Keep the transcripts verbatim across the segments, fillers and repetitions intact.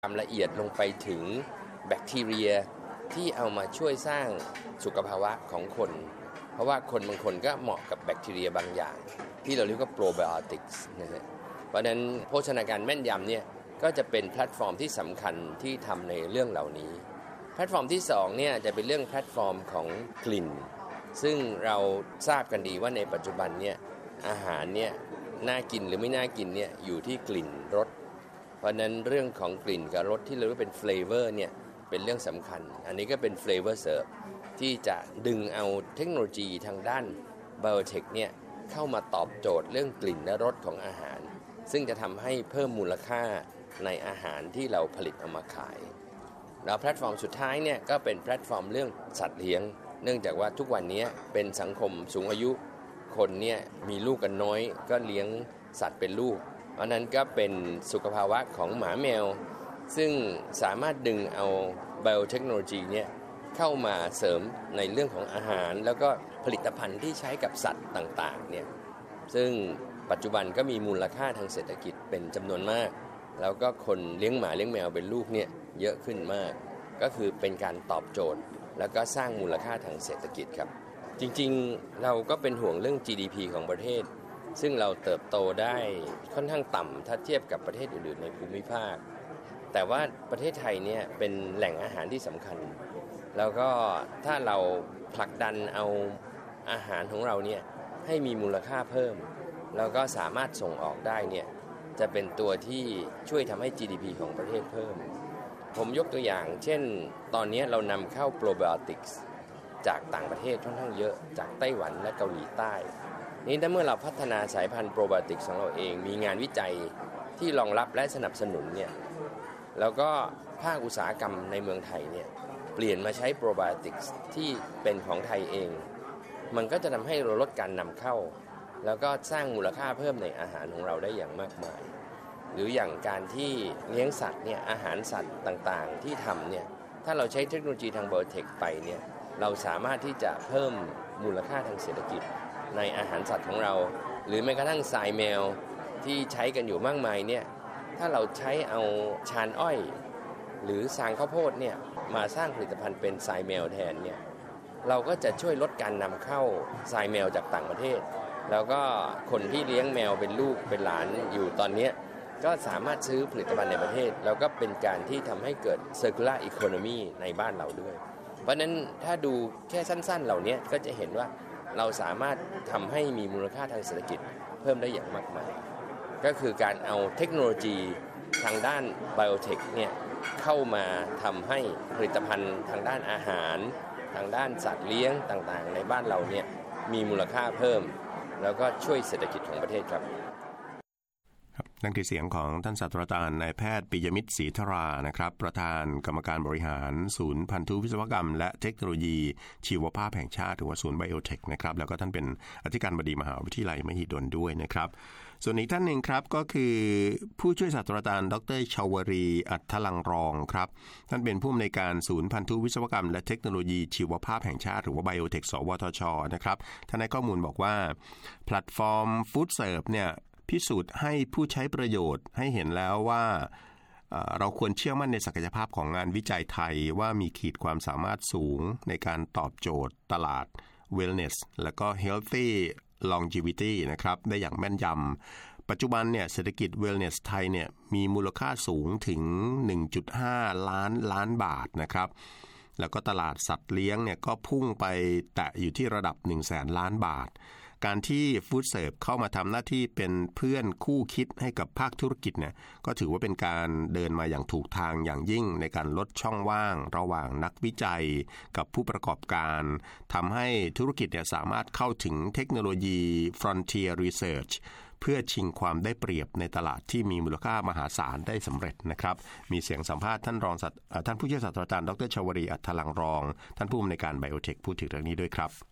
ความละเอียดลงไปถึงแบคทีเรียที่เอามาช่วยสร้างสุขภาวะของคนเพราะว่าคนบางคนก็เหมาะกับแบคทีเรียบางอย่างที่เราเรียกว่าโปรไบโอติกส์นะฮะเพราะฉะนั้นโภชนาการแม่นยำเนี่ยก็จะเป็นแพลตฟอร์มที่สำคัญที่ทำในเรื่องเหล่านี้แพลตฟอร์มที่สองเนี่ยจะเป็นเรื่องแพลตฟอร์มของกลิ่นซึ่งเราทราบกันดีว่าในปัจจุบันเนี่ยอาหารเนี่ยน่ากินหรือไม่น่ากินเนี่ยอยู่ที่กลิ่นรสเพราะนั้นเรื่องของกลิ่นกับรสที่เราเรียกว่าเป็นเฟลเวอร์เนี่ยเป็นเรื่องสำคัญอันนี้ก็เป็นเฟลเวอร์เซิร์ฟที่จะดึงเอาเทคโนโลยีทางด้านไบโอเทคเนี่ยเข้ามาตอบโจทย์เรื่องกลิ่นและรสของอาหารซึ่งจะทำให้เพิ่มมูลค่าในอาหารที่เราผลิตเอามาขายแล้วแพลตฟอร์มสุดท้ายเนี่ยก็เป็นแพลตฟอร์มเรื่องสัตว์เลี้ยงเนื่องจากว่าทุกวันนี้เป็นสังคมสูงอายุคนเนี่ยมีลูกกันน้อยก็เลี้ยงสัตว์เป็นลูกเพราะนั้นก็เป็นสุขภาวะของหมาแมวซึ่งสามารถดึงเอาไบโอเทคโนโลยีเนี่ยเข้ามาเสริมในเรื่องของอาหารแล้วก็ผลิตภัณฑ์ที่ใช้กับสัตว์ต่างๆเนี่ยซึ่งปัจจุบันก็มีมูลค่าทางเศรษฐกิจเป็นจำนวนมากแล้วก็คนเลี้ยงหมาเลี้ยงแมวเป็นลูกเนี่ยเยอะขึ้นมากก็คือเป็นการตอบโจทย์แล้วก็สร้างมูลค่าทางเศรษฐกิจครับจริงๆเราก็เป็นห่วงเรื่อง จี ดี พี ของประเทศซึ่งเราเติบโตได้ค่อนข้างต่ำถ้าเทียบกับประเทศอื่นๆในภูมิภาคแต่ว่าประเทศไทยเนี่ยเป็นแหล่งอาหารที่สำคัญแล้วก็ถ้าเราผลักดันเอาอาหารของเราเนี่ยให้มีมูลค่าเพิ่มแล้วก็สามารถส่งออกได้เนี่ยจะเป็นตัวที่ช่วยทำให้ จี ดี พี ของประเทศเพิ่มผมยกตัวอย่างเช่นตอนนี้เรานำเข้าโปรไบโอติกส์จากต่างประเทศค่อนข้างเยอะจากไต้หวันและเกาหลีใต้นี่ถ้าเมื่อเราพัฒนาสายพันธุ์โปรไบโอติกส์ของเราเองมีงานวิจัยที่รองรับและสนับสนุนเนี่ยแล้วก็ภาคอุตสาหกรรมในเมืองไทยเนี่ยเปลี่ยนมาใช้โปรไบโอติกส์ที่เป็นของไทยเองมันก็จะทำให้เราลดการนำเข้าแล้วก็สร้างมูลค่าเพิ่มในอาหารของเราได้อย่างมากมายหรืออย่างการที่เลี้ยงสัตว์เนี่ยอาหารสัตว์ต่างๆที่ทำเนี่ยถ้าเราใช้เทคโนโลยีทางไบโอเทคไปเนี่ยเราสามารถที่จะเพิ่มมูลค่าทางเศรษฐกิจในอาหารสัตว์ของเราหรือแม้กระทั่งทรายแมวที่ใช้กันอยู่มากมายเนี่ยถ้าเราใช้เอาชานอ้อยหรือสางข้าวโพดเนี่ยมาสร้างผลิตภัณฑ์เป็นทรายแมวแทนเนี่ยเราก็จะช่วยลดการนำเข้าทรายแมวจากต่างประเทศแล้วก็คนที่เลี้ยงแมวเป็นลูกเป็นหลานอยู่ตอนนี้ก็สามารถซื้อผลิตภัณฑ์ในประเทศแล้วก็เป็นการที่ทำให้เกิด circular economy ในบ้านเราด้วยเพราะฉะนั้นถ้าดูแค่สั้นๆเหล่านี้ก็จะเห็นว่าเราสามารถทำให้มีมูลค่าทางเศรษฐกิจเพิ่มได้อย่างมากมายก็คือการเอาเทคโนโลยีทางด้านไบโอเทคเนี่ยเข้ามาทำให้ผลิตภัณฑ์ทางด้านอาหารทางด้านสัตว์เลี้ยงต่างๆในบ้านเราเนี่ยมีมูลค่าเพิ่มแล้วก็ช่วยเศรษฐกิจของประเทศครับนั่นคือเสียงของท่านศาสตราจารย์นายแพทย์ปิยมิตรศรีธรานะครับประธานกรรมการบริหารศูนย์พันธุวิศวกรรมและเทคโนโลยีชีวภาพแห่งชาติหรือว่าศูนย์ไบโอเทคนะครับแล้วก็ท่านเป็นอธิการบดีมหาวิทยาลัยมหิดลด้วยนะครับส่วนอีกท่านหนึ่งครับก็คือผู้ช่วยศาสตราจารย์ดรชวรีอัฏฐลังรองครับท่านเป็นผู้อำนวยการศูนย์พันธุวิศวกรรมและเทคโนโลยีชีวภาพแห่งชาติหรือว่าไบโอเทคสวทชนะครับท่านให้ข้อมูลบอกว่าแพลตฟอร์มฟู้ดเสิร์ฟเนี่ยพิสูจน์ให้ผู้ใช้ประโยชน์ให้เห็นแล้วว่าเราควรเชื่อมั่นในศักยภาพของงานวิจัยไทยว่ามีขีดความสามารถสูงในการตอบโจทย์ตลาด Wellness และก็ Healthy Longevity นะครับได้อย่างแม่นยำปัจจุบันเนี่ยเศรษฐกิจ Wellness ไทยเนี่ยมีมูลค่าสูงถึง หนึ่งจุดห้า ล้านล้านบาทนะครับแล้วก็ตลาดสัตว์เลี้ยงเนี่ยก็พุ่งไปแตะอยู่ที่ระดับ หนึ่งแสน ล้านบาทการที่ฟู้ดเสิร์ฟเข้ามาทำหน้าที่เป็นเพื่อนคู่คิดให้กับภาคธุรกิจเนี่ยก็ถือว่าเป็นการเดินมาอย่างถูกทางอย่างยิ่งในการลดช่องว่างระหว่างนักวิจัยกับผู้ประกอบการทำให้ธุรกิจเนี่ยสามารถเข้าถึงเทคโนโลยี Frontier Research เพื่อชิงความได้เปรียบในตลาดที่มีมูลค่ามหาศาลได้สำเร็จนะครับมีเสียงสัมภาษณ์ท่านรองศาสตราท่านผู้ช่วยศาสตราจารย์ดรชวรีอัฏฐลังรองท่านผู้อำนวยการไบโอเทคพูดถึงเรื่องนี้ด้วยครับ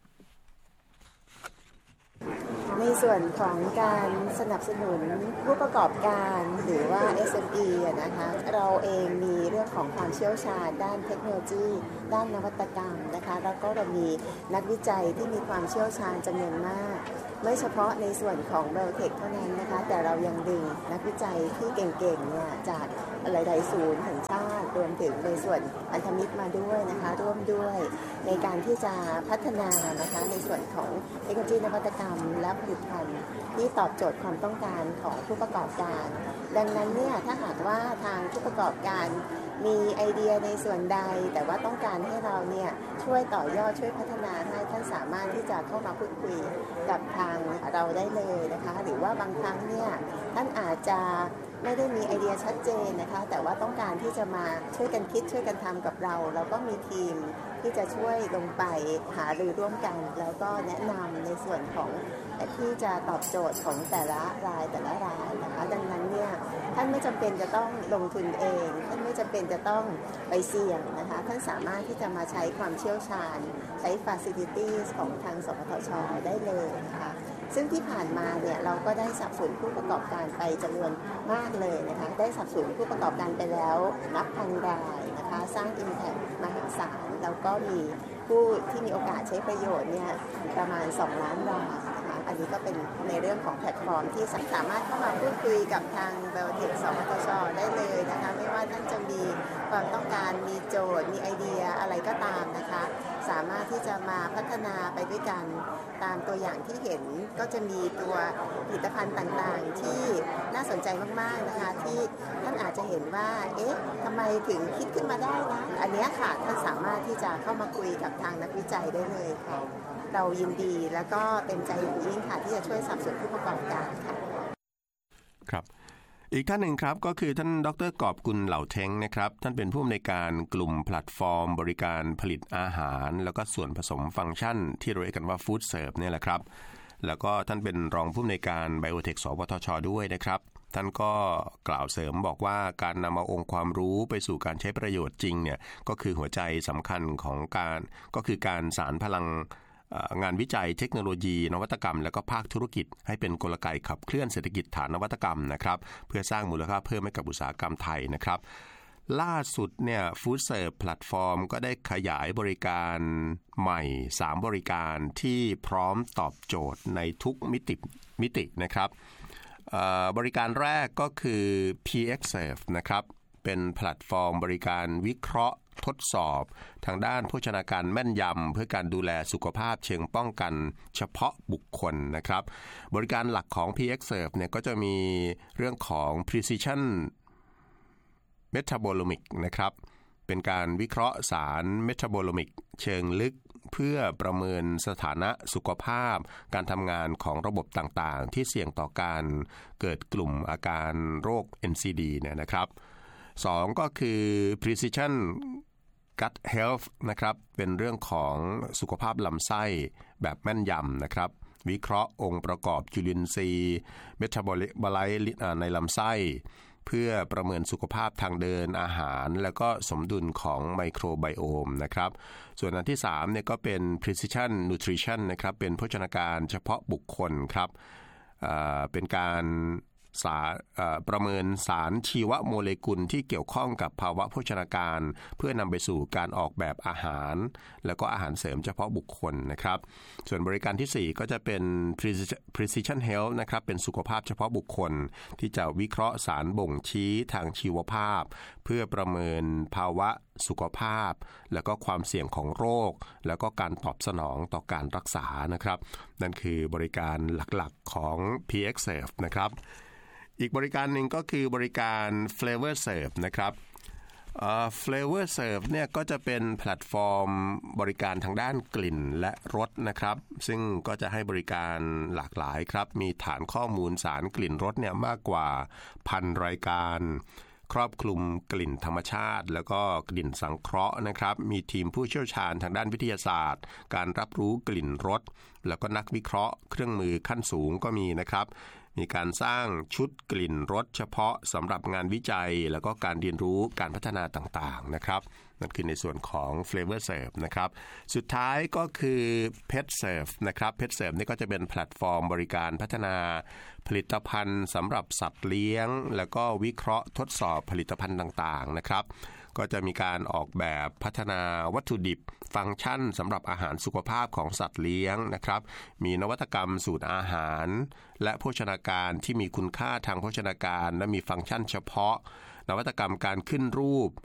ในส่วนของการสนับสนุนผู้ประกอบการหรือว่า เอส เอ็ม อี นะคะเราเองมีเรื่องของความเชี่ยวชาญด้านเทคโนโลยีด้านนวัตกรรมนะคะแล้วก็เรามีนักวิจัยที่มีความเชี่ยวชาญจำนวนมากไม่เฉพาะในส่วนของ Biotech เท่านั้นนะคะแต่เรายังดึงนักวิจัยที่เก่งๆเนี่ยจากหลายๆศูนย์แห่งชาติรวมถึงในส่วนพันธมิตรมาด้วยนะคะร่วมด้วยในการที่จะพัฒนานะคะในส่วนของเทคโนโลยีนวัตกรรมและผลิตภัณฑ์ที่ตอบโจทย์ความต้องการของผู้ประกอบการดังนั้นเนี่ยถ้าหากว่าทางผู้ประกอบการมีไอเดียในส่วนใดแต่ว่าต้องการให้เราเนี่ยช่วยต่อยอดช่วยพัฒนาให้ท่านสามารถที่จะเข้ามาพูดคุยกับทางเราได้เลยนะคะหรือว่าบางครั้งเนี่ยท่านอาจจะไม่ได้มีไอเดียชัดเจนนะคะแต่ว่าต้องการที่จะมาช่วยกันคิดช่วยกันทำกับเราเราก็มีทีมที่จะช่วยลงไปหารือร่วมกันแล้วก็แนะนำในส่วนของที่จะตอบโจทย์ของแต่ละรายแต่ละรายนะคะดังนั้นเนี่ยท่านไม่จำเป็นจะต้องลงทุนเองท่านไม่จำเป็นจะต้องไปเสี่ยงนะคะท่านสามารถที่จะมาใช้ความเชี่ยวชาญใช้ facilities ของทางสปทช.ได้เลยนะคะซึ่งที่ผ่านมาเนี่ยเราก็ได้สนับสนุนผู้ประกอบการไปจำนวนมากเลยนะคะได้สนับสนุนผู้ประกอบการไปแล้วนับพันรายนะคะสร้าง impact มหาศาลแล้วก็มีผู้ที่มีโอกาสใช้ประโยชน์เนี่ยประมาณสองล้านรายนะคะอันนี้ก็เป็นในเรื่องของแพลตฟอร์มที่สามารถเข้ามาพูดคุยกับทาง Biotech สปทช.ได้เลยนะคะไม่ว่าท่านจะมีความต้องการมีโจทย์มีไอเดียอะไรก็ตามนะคะสามารถที่จะมาพัฒนาไปด้วยกันตามตัวอย่างที่เห็นก็จะมีตัวผลิตภัณฑ์ต่างๆที่น่าสนใจมากๆนะคะที่ท่านอาจจะเห็นว่าเอ๊ะทำไมถึงคิดขึ้นมาได้นะอันนี้ค่ะท่านสามารถที่จะเข้ามาคุยกับทางนักวิจัยได้เลยค่ะเรายินดีแล้วก็เต็มใจอย่างยิ่งค่ะที่จะช่วยสนับสนุนผู้ประกอบการค่ะครับอีกท่านหนึ่งครับก็คือท่านดร.กอบกุลเหล่าเท้งนะครับท่านเป็นผู้อำนวยการกลุ่มแพลตฟอร์มบริการผลิตอาหารแล้วก็ส่วนผสมฟังก์ชันที่เราเรียกกันว่าฟู้ดเสิร์ฟเนี่ยแหละครับแล้วก็ท่านเป็นรองผู้อำนวยการ Biotech สปทช.ด้วยนะครับท่านก็กล่าวเสริมบอกว่าการนำเอาองค์ความรู้ไปสู่การใช้ประโยชน์จริงเนี่ยก็คือหัวใจสำคัญของการก็คือการสานพลังงานวิจัยเทคโนโลยีนวัตกรรมและก็ภาคธุรกิจให้เป็นกลไกขับเคลื่อนเศรษฐกิจฐานนวัตกรรมนะครับเพื่อสร้างมูลค่าเพิ่มให้กับอุตสาหกรรมไทยนะครับล่าสุดเนี่ยฟู้ดเสิร์ฟแพลตฟอร์มก็ได้ขยายบริการใหม่สามบริการที่พร้อมตอบโจทย์ในทุกมิติมิตินะครับบริการแรกก็คือ พี เอ็กซ์ Serve นะครับเป็นแพลตฟอร์มบริการวิเคราะห์ทดสอบทางด้านโภชนาการแม่นยำเพื่อการดูแลสุขภาพเชิงป้องกันเฉพาะบุคคลนะครับบริการหลักของ พี เอ็กซ์ Serve เนี่ยก็จะมีเรื่องของ Precision Metabolomic นะครับเป็นการวิเคราะห์สาร Metabolomic เชิงลึกเพื่อประเมินสถานะสุขภาพการทำงานของระบบต่างๆที่เสี่ยงต่อการเกิดกลุ่มอาการโรค เอ็น ซี ดี เนี่ยนะครับสองก็คือ Precision Gut Health นะครับเป็นเรื่องของสุขภาพลำไส้แบบแม่นยำนะครับวิเคราะห์องค์ประกอบจุลินทรีย์เมตาบอไลต์ในลำไส้เพื่อประเมินสุขภาพทางเดินอาหารแล้วก็สมดุลของไมโครไบโอมนะครับส่วนอันที่สามเนี่ยก็เป็น Precision Nutrition นะครับเป็นโภชนาการเฉพาะบุคคลครับเป็นการสาประเมินสารชีวโมเลกุลที่เกี่ยวข้องกับภาวะโภชนาการเพื่อนำไปสู่การออกแบบอาหารแล้วก็อาหารเสริมเฉพาะบุคคลนะครับส่วนบริการที่สี่ก็จะเป็น Precision Health นะครับเป็นสุขภาพเฉพาะบุคคลที่จะวิเคราะห์สารบ่งชี้ทางชีวภาพเพื่อประเมินภาวะสุขภาพแล้วก็ความเสี่ยงของโรคแล้วก็การตอบสนองต่อการรักษานะครับนั่นคือบริการหลักๆของ พี เอ็กซ์ Serve นะครับอีกบริการหนึ่งก็คือบริการ Flavor Serve นะครับ Flavor Serve เนี่ยก็จะเป็นแพลตฟอร์มบริการทางด้านกลิ่นและรสนะครับซึ่งก็จะให้บริการหลากหลายครับมีฐานข้อมูลสารกลิ่นรสเนี่ยมากกว่าพันรายการครอบคลุมกลิ่นธรรมชาติแล้วก็กลิ่นสังเคราะห์นะครับมีทีมผู้เชี่ยวชาญทางด้านวิทยาศาสตร์การรับรู้กลิ่นรสแล้วก็นักวิเคราะห์เครื่องมือขั้นสูงก็มีนะครับมีการสร้างชุดกลิ่นรสเฉพาะสำหรับงานวิจัยแล้วก็การเรียนรู้การพัฒนาต่างๆนะครับนั่นคือในส่วนของ Flavor Serve นะครับสุดท้ายก็คือ Pet Serve นะครับ Pet Serve นี่ก็จะเป็นแพลตฟอร์มบริการพัฒนาผลิตภัณฑ์สำหรับสัตว์เลี้ยงแล้วก็วิเคราะห์ทดสอบผลิตภัณฑ์ต่างๆนะครับก็จะมีการออกแบบพัฒนาวัตถุดิบฟังก์ชันสำหรับอาหารสุขภาพของสัตว์เลี้ยงนะครับมีนวัตกรรมสูตรอาหารและโภชนาการที่มีคุณค่าทางโภชนาการและมีฟังก์ชันเฉพาะนวัตกรรมการขึ้นรูป